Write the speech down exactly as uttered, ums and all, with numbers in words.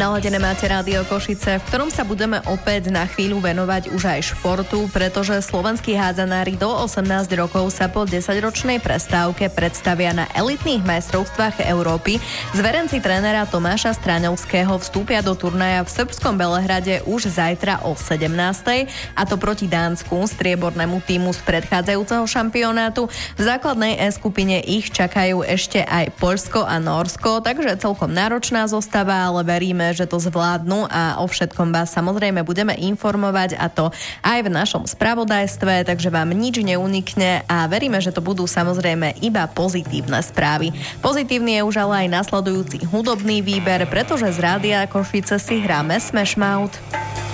Naladené máte Rádio Košice, v ktorom sa budeme opäť na chvíľu venovať už aj športu, pretože slovenskí hádzanári do osemnásť rokov sa po desaťročnej prestávke predstavia na elitných majstrovstvách Európy. Zverenci trénera Tomáša Stráňovského vstúpia do turnaja v srbskom Belehrade už zajtra o sedemnástej, a to proti Dánsku, striebornému tímu z predchádzajúceho šampionátu. V základnej E skupine ich čakajú ešte aj Poľsko a Nórsko, takže celkom náročná zostava, ale veríme, že to zvládnu a o všetkom vás samozrejme budeme informovať, a to aj v našom spravodajstve, takže vám nič neunikne a veríme, že to budú samozrejme iba pozitívne správy. Pozitívny je už ale aj nasledujúci hudobný výber, pretože z Rádia Košice si hráme Smash Mouth.